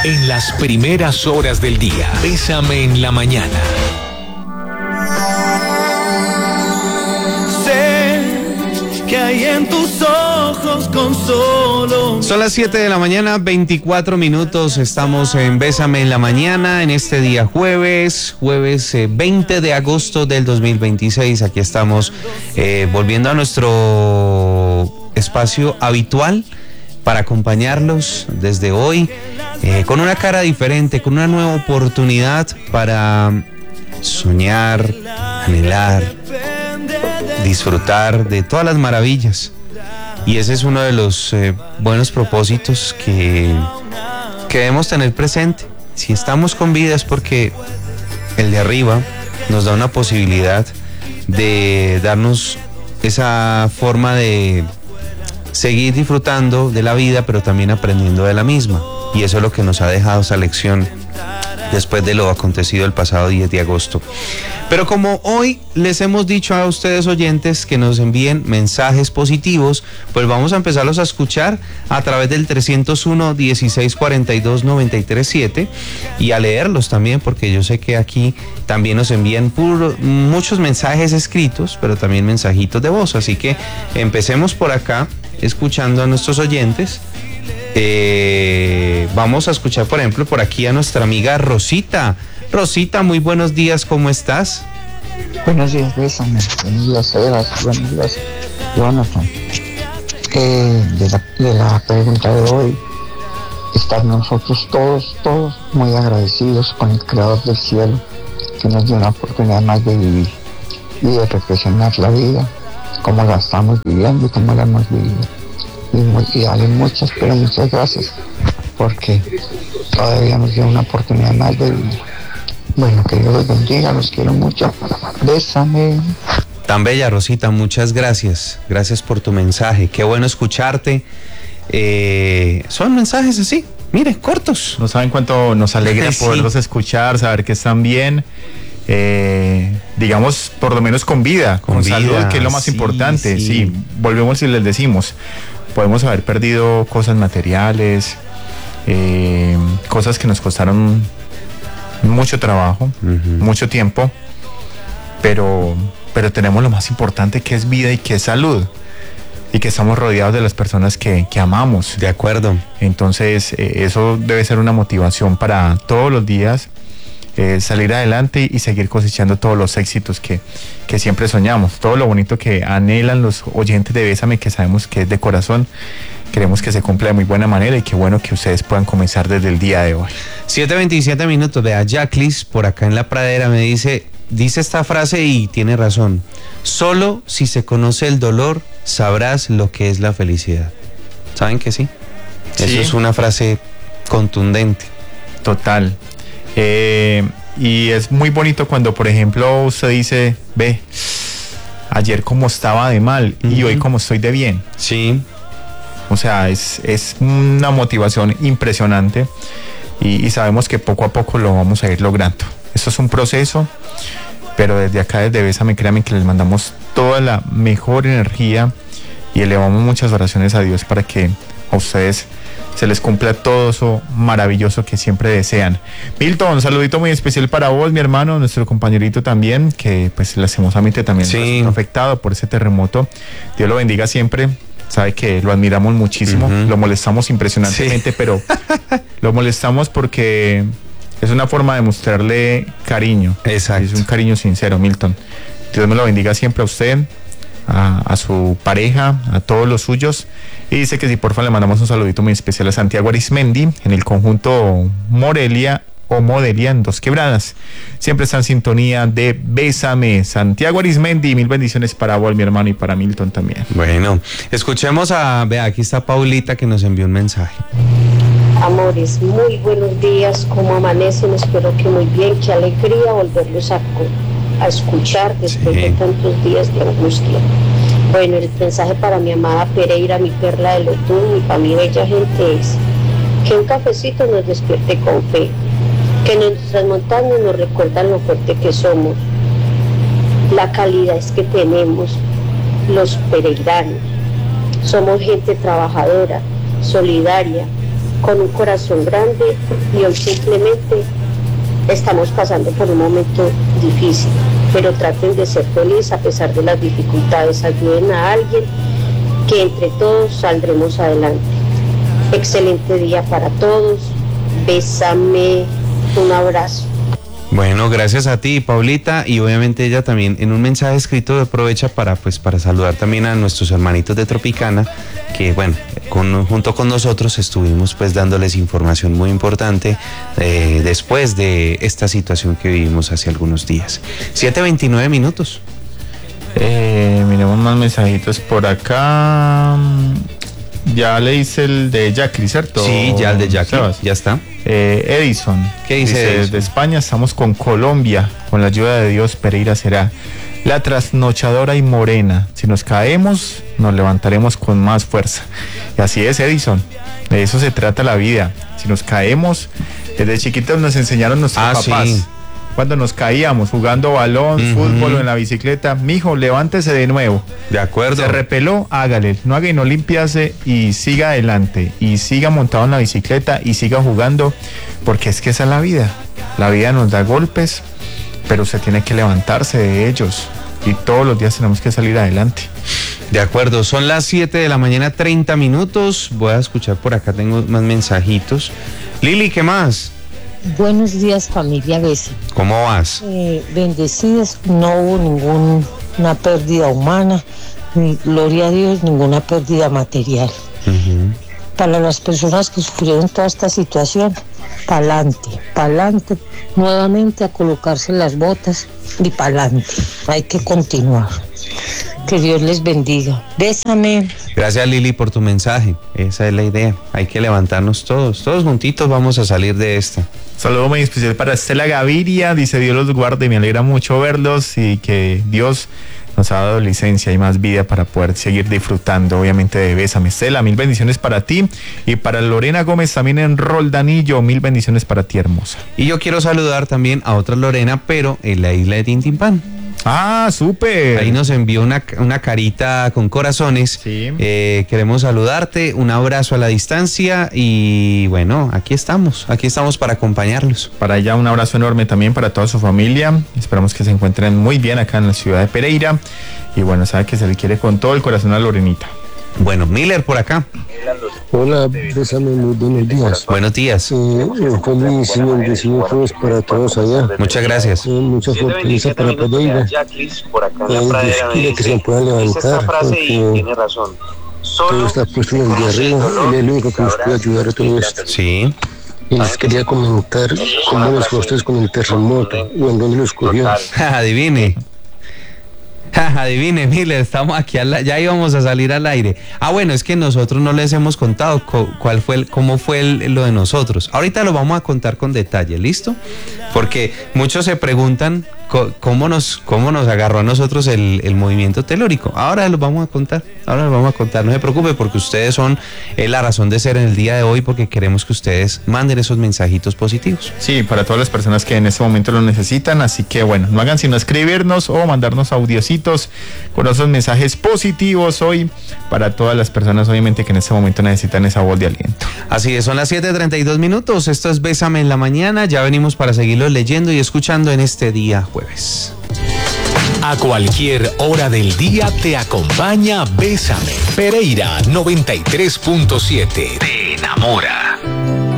En las primeras horas del día, Bésame en la mañana. Sé que hay en tus ojos con solo... Son las 7 de la mañana, 24 minutos. Estamos en Bésame en la mañana, en este día jueves 20 de agosto del 2026. Aquí estamos volviendo a nuestro espacio habitual para acompañarlos desde hoy, con una cara diferente, con una nueva oportunidad para soñar, anhelar, disfrutar de todas las maravillas. Y ese es uno de los buenos propósitos que debemos tener presente. Si estamos con vida es porque el de arriba nos da una posibilidad de darnos esa forma de seguir disfrutando de la vida, pero también aprendiendo de la misma. Y eso es lo que nos ha dejado esa lección después de lo acontecido el pasado 10 de agosto. Pero como hoy les hemos dicho a ustedes oyentes que nos envíen mensajes positivos, pues vamos a empezarlos a escuchar a través del 301-1642-937 y a leerlos también, porque yo sé que aquí también nos envían muchos mensajes escritos, pero también mensajitos de voz. Así que empecemos por acá escuchando a nuestros oyentes. Vamos a escuchar, por ejemplo, por aquí a nuestra amiga Rosita. Rosita, muy buenos días, ¿cómo estás? Buenos días, Bésame. Buenos días, Evas. Buenos días, Jonathan. De la pregunta de hoy, estar nosotros todos muy agradecidos con el Creador del cielo, que nos dio una oportunidad más de vivir y de reflexionar la vida, cómo la estamos viviendo y cómo la hemos vivido. Y darle muchas gracias, porque todavía nos dio una oportunidad más de vivir. Bueno, que Dios los bendiga, los quiero mucho. Bésame. Tan bella, Rosita, muchas gracias. Gracias por tu mensaje. Qué bueno escucharte. Son mensajes así, mire, cortos. No saben cuánto nos alegra poderlos escuchar, saber que están bien. Digamos, por lo menos con vida, con salud, que es lo más importante. Sí, volvemos y les decimos, podemos haber perdido cosas materiales, cosas que nos costaron mucho trabajo, mucho tiempo, pero tenemos lo más importante, que es vida y que es salud, y que estamos rodeados de las personas que amamos. De acuerdo. Entonces eso debe ser una motivación para todos los días, salir adelante y seguir cosechando todos los éxitos que siempre soñamos, todo lo bonito que anhelan los oyentes de Bésame, que sabemos que es de corazón. Queremos que se cumpla de muy buena manera, y qué bueno que ustedes puedan comenzar desde el día de hoy. 7:27 minutos. Vea, Jaclis por acá en la pradera me dice esta frase y tiene razón: solo si se conoce el dolor sabrás lo que es la felicidad. ¿Saben que sí? Sí. Eso es una frase contundente. Total. Y es muy bonito cuando, por ejemplo, usted dice, ve, ayer como estaba de mal y hoy como estoy de bien. Sí. O sea, es una motivación impresionante, y sabemos que poco a poco lo vamos a ir logrando. Esto es un proceso, pero desde acá, desde Bésame, créanme que les mandamos toda la mejor energía y elevamos muchas oraciones a Dios para que a ustedes se les cumpla todo eso maravilloso que siempre desean. Milton, un saludito muy especial para vos, mi hermano, nuestro compañerito también, que pues lastimosamente también fue afectado por ese terremoto. Dios lo bendiga siempre. Sabe que lo admiramos muchísimo, lo molestamos impresionantemente, pero lo molestamos porque es una forma de mostrarle cariño. Exacto. Es un cariño sincero, Milton. Dios me lo bendiga siempre a usted, a su pareja, a todos los suyos. Y dice que si porfa le mandamos un saludito muy especial a Santiago Arismendi en el conjunto Morelia o Modelia en Dos Quebradas. Siempre está en sintonía de Bésame. Santiago Arismendi, mil bendiciones para vos, mi hermano, y para Milton también. Bueno, escuchemos vea, aquí está Paulita, que nos envió un mensaje. Amores, muy buenos días, ¿cómo amanecen? Espero que muy bien, qué alegría volverlos a escuchar después de tantos días de angustia. Bueno, el mensaje para mi amada Pereira, mi perla del Otún, y para mi bella gente es que un cafecito nos despierte con fe, que nuestras montañas nos recuerdan lo fuerte que somos, la calidad que tenemos los pereiranos. Somos gente trabajadora, solidaria, con un corazón grande y hoy simplemente estamos pasando por un momento difícil, pero traten de ser felices a pesar de las dificultades, ayuden a alguien, que entre todos saldremos adelante. Excelente día para todos, bésame, un abrazo. Bueno, gracias a ti, Paulita, y obviamente ella también en un mensaje escrito aprovecha para saludar también a nuestros hermanitos de Tropicana, que bueno, junto con nosotros estuvimos pues dándoles información muy importante después de esta situación que vivimos hace algunos días. 7:29 minutos. Miremos más mensajitos por acá. Ya le hice el de Jackie, ¿cierto? Sí, ya el de Jackie, ya está. Edison. ¿Qué dice Edison? Desde España estamos con Colombia, con la ayuda de Dios, Pereira será la trasnochadora y morena. Si nos caemos, nos levantaremos con más fuerza. Y así es, Edison. De eso se trata la vida. Si nos caemos, desde chiquitos nos enseñaron nuestros papás. Sí. Cuando nos caíamos jugando balón, fútbol o en la bicicleta, mijo, levántese de nuevo. De acuerdo. Se repeló, hágale, no haga y no limpiase y siga adelante. Y siga montado en la bicicleta y siga jugando, porque es que esa es la vida. La vida nos da golpes, pero usted tiene que levantarse de ellos. Y todos los días tenemos que salir adelante. De acuerdo, son las 7 de la mañana, 30 minutos. Voy a escuchar por acá, tengo más mensajitos. Lili, ¿qué más? Buenos días, familia Besa. ¿Cómo vas? Bendecidas, no hubo ninguna pérdida humana, gloria a Dios, ninguna pérdida material. Para las personas que sufrieron toda esta situación, pa'lante, nuevamente a colocarse las botas y pa'lante. Hay que continuar. Que Dios les bendiga. Bésame. Gracias, Lili, por tu mensaje. Esa es la idea. Hay que levantarnos todos juntitos vamos a salir de esta. Saludo muy especial para Estela Gaviria, dice Dios los guarde, me alegra mucho verlos y que Dios nos ha dado licencia y más vida para poder seguir disfrutando, obviamente, de Bésame. Estela, mil bendiciones para ti y para Lorena Gómez también en Roldanillo, mil bendiciones para ti, hermosa. Y yo quiero saludar también a otra Lorena, pero en la isla de Tintimpán. Ah, súper. Ahí nos envió una carita con corazones. Sí. Queremos saludarte, un abrazo a la distancia y bueno, aquí estamos para acompañarlos. Para ella un abrazo enorme también para toda su familia. Esperamos que se encuentren muy bien acá en la ciudad de Pereira. Y bueno, sabe que se le quiere con todo el corazón a Lorenita. Bueno, Miller por acá. Hola, bésame, muy buenos días. Buenos días. Feliz y bendecido jueves para todos allá. Muchas gracias. Mucha fortaleza para Pereira. Difícil que se puedan levantar porque todo está puesto en el de arriba. Él es el único que nos puede ayudar a todo esto. Sí. Y les quería comentar cómo les fue a ustedes con el terremoto y en dónde los cogió. Adivine. Adivine, Miller, estamos aquí, ya íbamos a salir al aire. Bueno, es que nosotros no les hemos contado cómo fue lo de nosotros. Ahorita lo vamos a contar con detalle, ¿listo? Porque muchos se preguntan cómo nos agarró a nosotros el movimiento telúrico. Ahora lo vamos a contar, no se preocupe, porque ustedes son la razón de ser en el día de hoy, porque queremos que ustedes manden esos mensajitos positivos. Sí, para todas las personas que en este momento lo necesitan, así que bueno, no hagan sino escribirnos o mandarnos audiocitos con esos mensajes positivos hoy para todas las personas, obviamente, que en este momento necesitan esa voz de aliento. Así es, son las 7:32 minutos, esto es Bésame en la Mañana, ya venimos para seguirlo leyendo y escuchando en este día jueves. A cualquier hora del día te acompaña Bésame. Pereira 93.7. Te enamora.